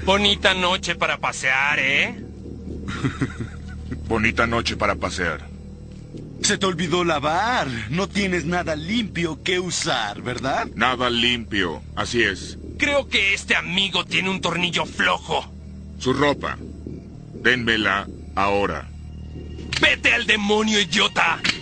Bonita noche para pasear, ¿eh? Bonita noche para pasear. Se te olvidó lavar. No tienes nada limpio que usar, ¿verdad? Nada limpio, así es. Creo que este amigo tiene un tornillo flojo. Su ropa. Dénmela ahora. ¡Vete al demonio, idiota!